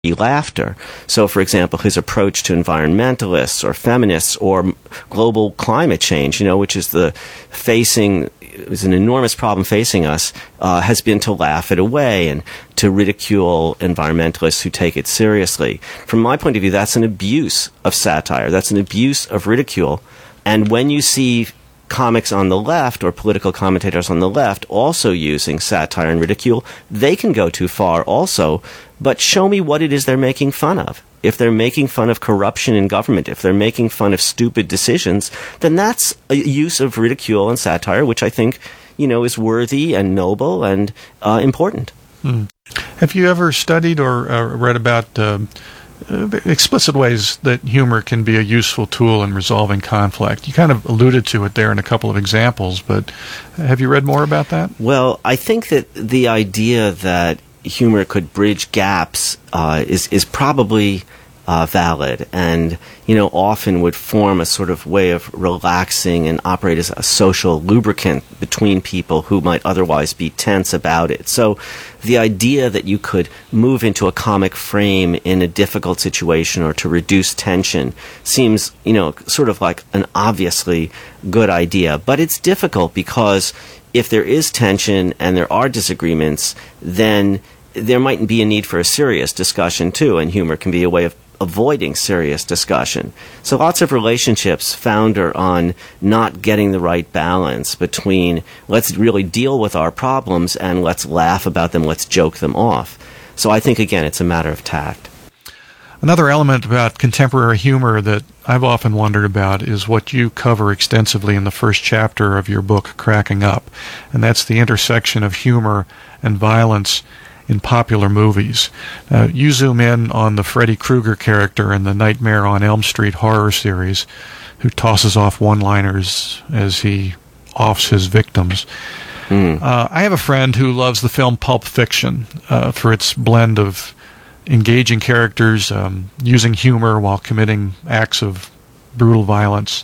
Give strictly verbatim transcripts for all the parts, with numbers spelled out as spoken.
laughter. So, for example, his approach to environmentalists or feminists or global climate change, you know, which is the facing is an enormous problem facing us, uh, has been to laugh it away and to ridicule environmentalists who take it seriously. From my point of view, that's an abuse of satire. That's an abuse of ridicule. And when you see comics on the left or political commentators on the left also using satire and ridicule, they can go too far also. But show me what it is they're making fun of. If they're making fun of corruption in government, if they're making fun of stupid decisions, then that's a use of ridicule and satire, which I think, you know, is worthy and noble and uh, important. Hmm. Have you ever studied or uh, read about uh, uh, explicit ways that humor can be a useful tool in resolving conflict? You kind of alluded to it there in a couple of examples, but have you read more about that? Well, I think that the idea that humor could bridge gaps uh, is is probably uh, valid, and you know often would form a sort of way of relaxing and operate as a social lubricant between people who might otherwise be tense about it. So, the idea that you could move into a comic frame in a difficult situation or to reduce tension seems, you know, sort of like an obviously good idea, but it's difficult because if there is tension and there are disagreements, then there might be a need for a serious discussion too, and humor can be a way of avoiding serious discussion. So lots of relationships founder on not getting the right balance between let's really deal with our problems and let's laugh about them, let's joke them off. So I think, again, it's a matter of tact. Another element about contemporary humor that I've often wondered about is what you cover extensively in the first chapter of your book, Cracking Up, and that's the intersection of humor and violence in popular movies. Uh, you zoom in on the Freddy Krueger character in the Nightmare on Elm Street horror series, who tosses off one-liners as he offs his victims. Mm. Uh, I have a friend who loves the film Pulp Fiction uh, for its blend of engaging characters, um, using humor while committing acts of brutal violence.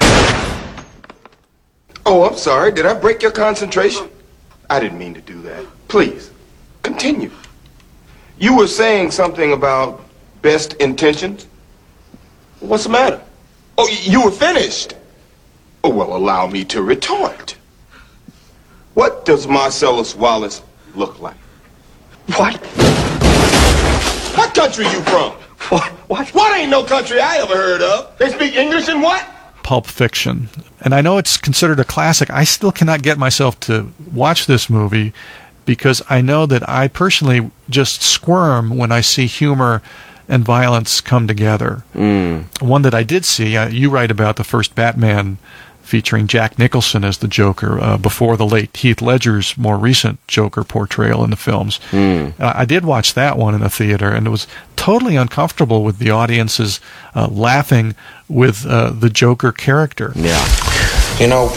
Oh, I'm sorry. Did I break your concentration? I didn't mean to do that. Please, continue. You were saying something about best intentions? What's the matter? Oh, you were finished. Oh, well, allow me to retort. What does Marcellus Wallace look like? What? What country you from? What? What? What ain't no country I ever heard of? They speak English and what? Pulp Fiction. And I know it's considered a classic. I still cannot get myself to watch this movie because I know that I personally just squirm when I see humor and violence come together. Mm. One that I did see, uh, you write about the first Batman featuring Jack Nicholson as the Joker uh, before the late Heath Ledger's more recent Joker portrayal in the films. Mm. Uh, I did watch that one in the theater, and it was totally uncomfortable with the audiences uh, laughing with uh, the Joker character. Yeah. You know,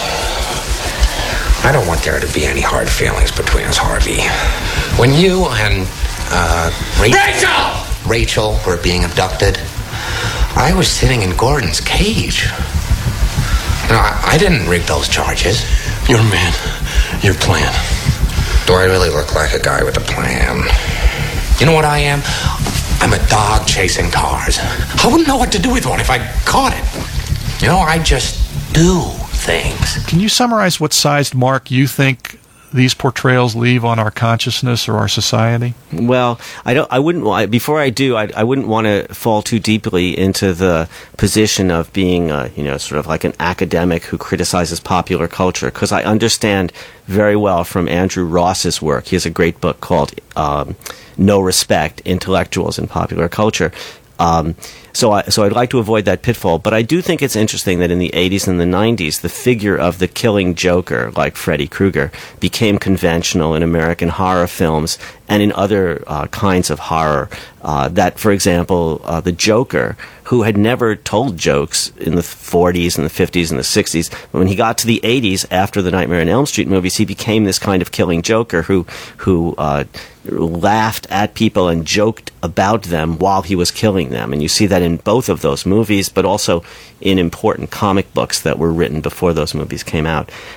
I don't want there to be any hard feelings between us, Harvey. When you and uh, Rachel, Rachel! Rachel were being abducted, I was sitting in Gordon's cage. No, I, I didn't rig those charges. Your man, your plan. Do I really look like a guy with a plan? You know what I am? I'm a dog chasing cars. I wouldn't know what to do with one if I caught it. You know, I just do things. Can you summarize what sized mark you think these portrayals leave on our consciousness or our society? Well, I don't. I wouldn't. Before I do, I, I wouldn't want to fall too deeply into the position of being, uh, you know, sort of like an academic who criticizes popular culture, because I understand very well from Andrew Ross's work. He has a great book called um, "No Respect: Intellectuals in Popular Culture." Um, so, I, so I'd like to avoid that pitfall. But I do think it's interesting that in the eighties and the nineties, the figure of the killing Joker, like Freddy Krueger, became conventional in American horror films and in other uh, kinds of horror. Uh, that, for example, uh, the Joker, who had never told jokes in the forties and the fifties and the sixties, but when he got to the eighties, after the Nightmare on Elm Street movies, he became this kind of killing Joker who who uh, laughed at people and joked about them while he was killing them. And you see that in both of those movies, but also in important comic books that were written before those movies came out.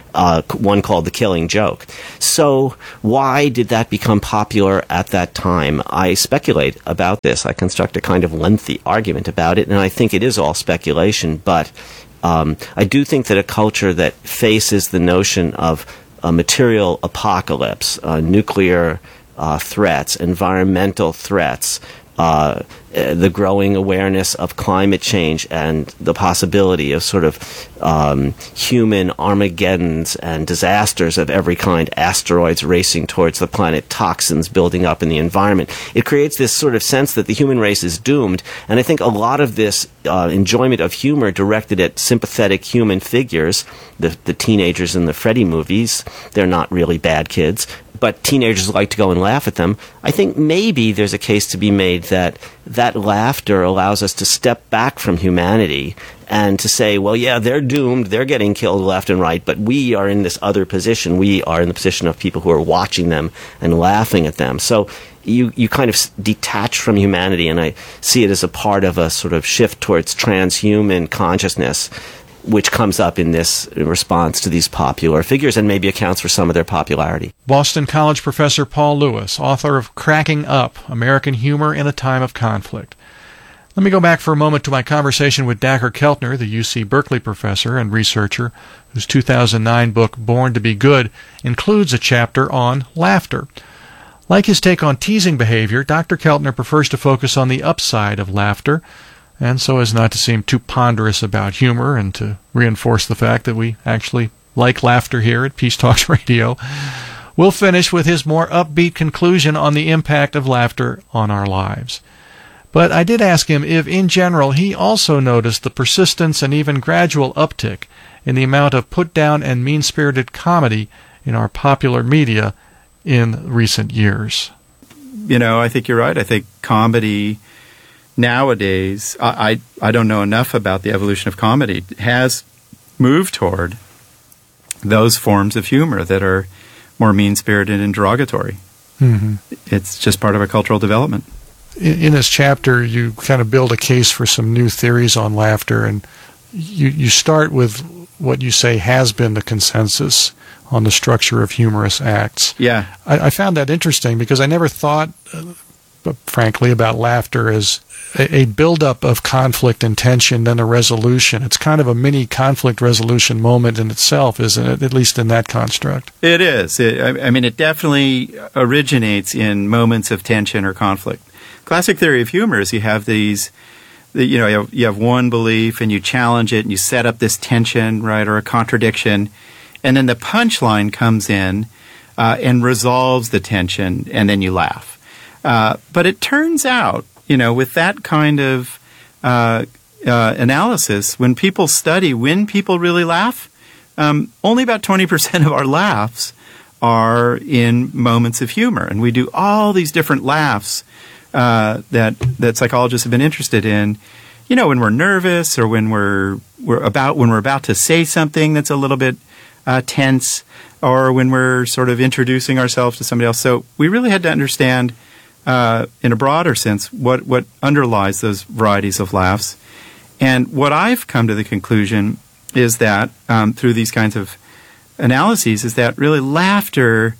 uh, one called The Killing Joke. So why did that become popular at that time? I speculate about this. I construct a kind of lengthy argument about it, and I think it is all speculation, but um, I do think that a culture that faces the notion of a material apocalypse, uh, nuclear uh, threats, environmental threats, uh, the growing awareness of climate change and the possibility of sort of um, human Armageddons and disasters of every kind, asteroids racing towards the planet, toxins building up in the environment. It creates this sort of sense that the human race is doomed, and I think a lot of this uh, enjoyment of humor directed at sympathetic human figures, the, the teenagers in the Freddy movies, they're not really bad kids, but teenagers like to go and laugh at them. I think maybe there's a case to be made that that laughter allows us to step back from humanity and to say, well, yeah, they're doomed, they're getting killed left and right, but we are in this other position. We are in the position of people who are watching them and laughing at them. So you, you kind of detach from humanity, and I see it as a part of a sort of shift towards transhuman consciousness, which comes up in this response to these popular figures and maybe accounts for some of their popularity. Boston College professor Paul Lewis, author of Cracking Up, American Humor in a Time of Conflict. Let me go back for a moment to my conversation with Dacher Keltner, the U C Berkeley professor and researcher, whose two thousand nine book, Born to be Good, includes a chapter on laughter. Like his take on teasing behavior, Doctor Keltner prefers to focus on the upside of laughter, and so as not to seem too ponderous about humor and to reinforce the fact that we actually like laughter here at Peace Talks Radio, we'll finish with his more upbeat conclusion on the impact of laughter on our lives. But I did ask him if, in general, he also noticed the persistence and even gradual uptick in the amount of put-down and mean-spirited comedy in our popular media in recent years. You know, I think you're right. I think comedy nowadays, I, I, I don't know enough about the evolution of comedy, has moved toward those forms of humor that are more mean-spirited and derogatory. Mm-hmm. It's just part of our cultural development. In, in this chapter, you kind of build a case for some new theories on laughter, and you, you start with what you say has been the consensus on the structure of humorous acts. Yeah. I, I found that interesting because I never thought, uh, frankly, about laughter as a, a buildup of conflict and tension, then a resolution. It's kind of a mini conflict resolution moment in itself, isn't it? At least in that construct. It is. It, I, I mean, it definitely originates in moments of tension or conflict. Classic theory of humor is you have these, you know, you have, you have one belief and you challenge it and you set up this tension, right, or a contradiction, and then the punchline comes in uh, and resolves the tension, and then you laugh. Uh, but it turns out, you know, with that kind of uh, uh, analysis, when people study when people really laugh, um, only about twenty percent of our laughs are in moments of humor. And we do all these different laughs uh, that that psychologists have been interested in, you know, when we're nervous or when we're we're about when we're about to say something that's a little bit uh, tense, or when we're sort of introducing ourselves to somebody else. So we really had to understand, Uh, in a broader sense, what, what underlies those varieties of laughs. And what I've come to the conclusion is that, um, through these kinds of analyses, is that really laughter,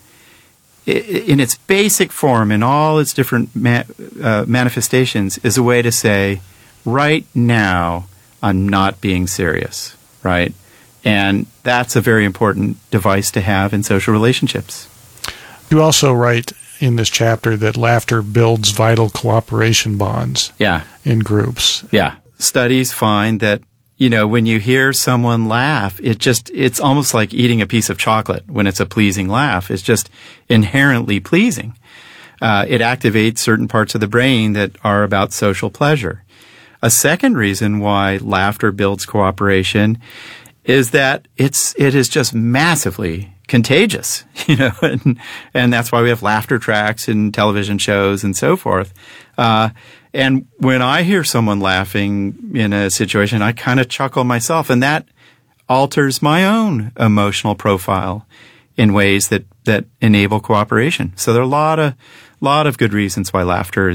I- in its basic form, in all its different ma- uh, manifestations, is a way to say, right now, I'm not being serious, right? And that's a very important device to have in social relationships. You also write in this chapter that laughter builds vital cooperation bonds yeah. in groups. Yeah. Studies find that, you know, when you hear someone laugh, it just, it's almost like eating a piece of chocolate when it's a pleasing laugh. It's just inherently pleasing. Uh, it activates certain parts of the brain that are about social pleasure. A second reason why laughter builds cooperation is that it's, it is just massively contagious, you know, and, and that's why we have laughter tracks in television shows and so forth. Uh, and when I hear someone laughing in a situation, I kind of chuckle myself, and that alters my own emotional profile in ways that, that enable cooperation. So there are a lot of, lot of good reasons why laughter is,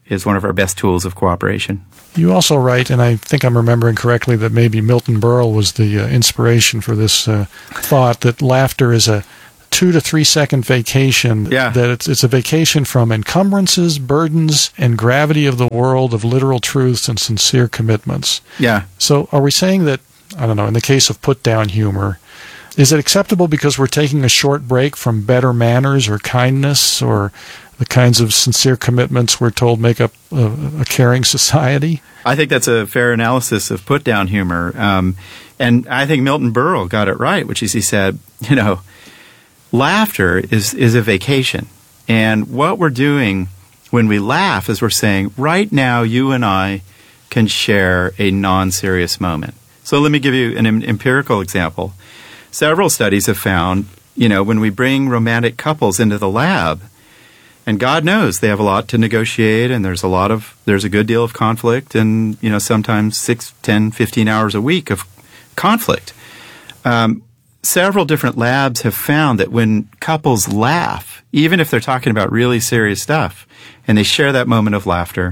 is one of our best tools of cooperation. You also write, and I think I'm remembering correctly, that maybe Milton Berle was the uh, inspiration for this uh, thought, that laughter is a two to three second vacation. Yeah. That it's, it's a vacation from encumbrances, burdens, and gravity of the world, of literal truths and sincere commitments. Yeah. So are we saying that, I don't know, in the case of put-down humor, is it acceptable because we're taking a short break from better manners or kindness or the kinds of sincere commitments we're told make up a, a caring society? I think that's a fair analysis of put-down humor. Um, and I think Milton Berle got it right, which is he said, you know, laughter is, is a vacation. And what we're doing when we laugh is we're saying, right now you and I can share a non-serious moment. So let me give you an em- empirical example. Several studies have found, you know, when we bring romantic couples into the lab, and God knows they have a lot to negotiate, and there's a lot of, there's a good deal of conflict, and, you know, sometimes six, ten, fifteen hours a week of conflict. Um, several different labs have found that when couples laugh, even if they're talking about really serious stuff, and they share that moment of laughter,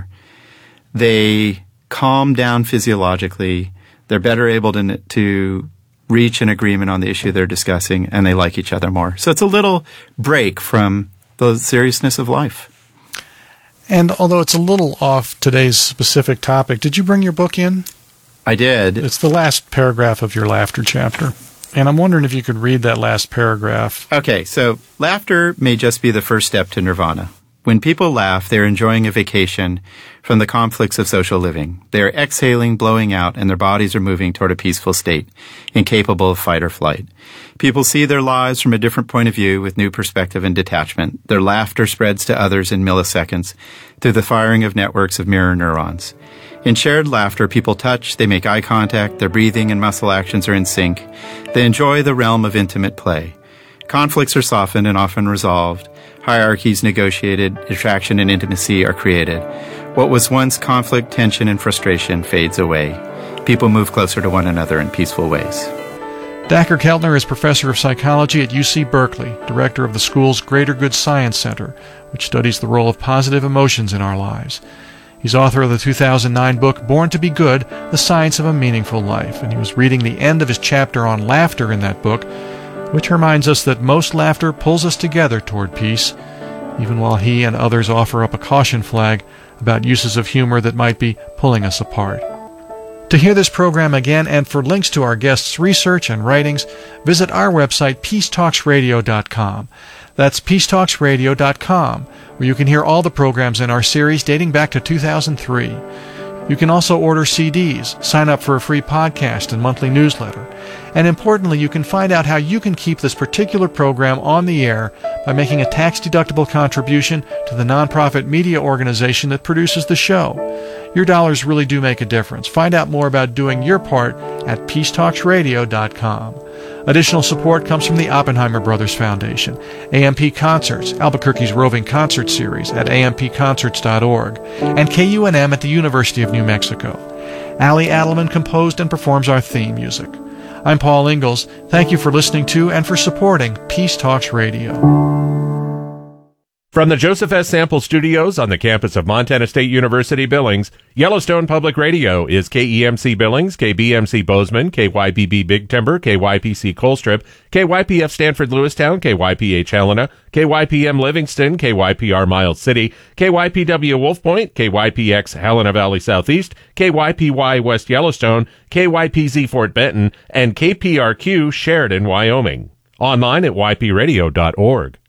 they calm down physiologically, they're better able to, to reach an agreement on the issue they're discussing, and they like each other more. So it's a little break from the seriousness of life. And although it's a little off today's specific topic, did you bring your book in? I did. It's the last paragraph of your laughter chapter. And I'm wondering if you could read that last paragraph. Okay, so laughter may just be the first step to nirvana. When people laugh, they're enjoying a vacation from the conflicts of social living. They are exhaling, blowing out, and their bodies are moving toward a peaceful state, incapable of fight or flight. People see their lives from a different point of view with new perspective and detachment. Their laughter spreads to others in milliseconds through the firing of networks of mirror neurons. In shared laughter, people touch, they make eye contact, their breathing and muscle actions are in sync. They enjoy the realm of intimate play. Conflicts are softened and often resolved. Hierarchies negotiated, attraction and intimacy are created. What was once conflict, tension, and frustration fades away. People move closer to one another in peaceful ways. Dacher Keltner is professor of psychology at U C Berkeley, director of the school's Greater Good Science Center, which studies the role of positive emotions in our lives. He's author of the two thousand nine book, Born to be Good, The Science of a Meaningful Life, and he was reading the end of his chapter on laughter in that book, which reminds us that most laughter pulls us together toward peace, even while he and others offer up a caution flag about uses of humor that might be pulling us apart. To hear this program again and for links to our guests' research and writings, visit our website, peace talks radio dot com. That's peace talks radio dot com, where you can hear all the programs in our series dating back to two thousand three. You can also order C Ds, sign up for a free podcast and monthly newsletter. And importantly, you can find out how you can keep this particular program on the air by making a tax-deductible contribution to the nonprofit media organization that produces the show. Your dollars really do make a difference. Find out more about doing your part at peace talks radio dot com. Additional support comes from the Oppenheimer Brothers Foundation, A M P Concerts, Albuquerque's roving concert series at a m p concerts dot org, and K U N M at the University of New Mexico. Ali Adelman composed and performs our theme music. I'm Paul Ingalls. Thank you for listening to and for supporting Peace Talks Radio. From the Joseph S. Sample Studios on the campus of Montana State University Billings, Yellowstone Public Radio is K E M C Billings, K B M C Bozeman, K Y P B Big Timber, K Y P C Colstrip, K Y P F Stanford Lewistown, K Y P H Helena, K Y P M Livingston, K Y P R Miles City, K Y P W Wolf Point, K Y P X Helena Valley Southeast, K Y P Y West Yellowstone, K Y P Z Fort Benton, and K P R Q Sheridan, Wyoming. Online at y p radio dot org.